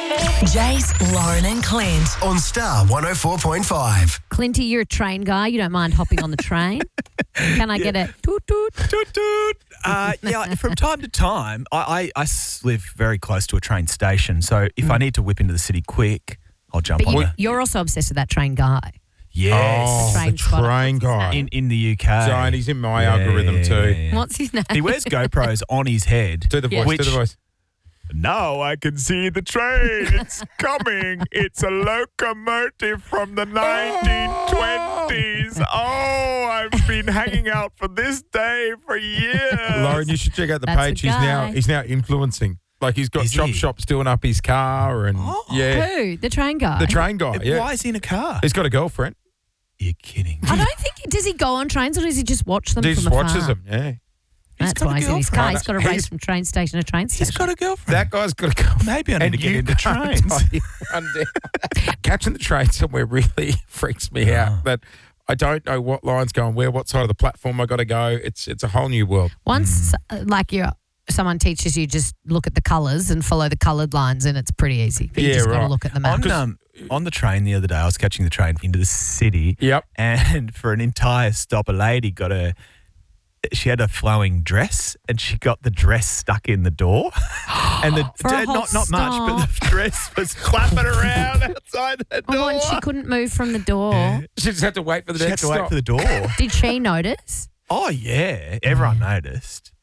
Jace, Lauren and Clint. On Star 104.5. Clinty, you're a train guy. You don't mind hopping on the train. Can I get a toot toot? Toot toot. Yeah, from time to time, I live very close to a train station. So if I need to whip into the city quick, I'll jump But on it. you're also obsessed with that train guy. Yes. Oh, Train the spotter. train What's his guy. name? In the UK. Giant, he's in my algorithm too. What's his name? He wears GoPros on his head. Do the voice, do the voice. Now I can see the train. It's coming. It's a locomotive from the 1920s. Oh, I've been hanging out for this day for years. Lauren, you should check out the That's page. the guy. He's now influencing. Like he's got Is chop he? shops doing up his car and Who? The train guy? the train guy. Yeah, Why is he in a car? he's got a girlfriend. You're kidding me. I don't think, does he go on trains or does he just watch them He from just afar? watches them. Yeah, That's got a why he's in his car. girlfriend. He's got to race from train station to train station. He's got a girlfriend. that guy's got a girlfriend. Maybe I need And to get you into can't trains. bloody run down. Catching the train somewhere really freaks me out. That I don't know what line's going where, what side of the platform I got to go. It's a whole new world. Once, someone teaches you, just look at the colours and follow the coloured lines, and it's pretty easy. But you Yeah, just got to right. look at the map. On the train the other day, I was catching the train into the city. Yep. And for an entire stop, a lady she had a flowing dress and she got the dress stuck in the door. And For a whole not much, but stop. the dress was flapping around outside the door. Oh, and she couldn't move from the door. She just had to wait for the She had next to wait stop. for the door. Did she notice? Oh, yeah. Everyone noticed.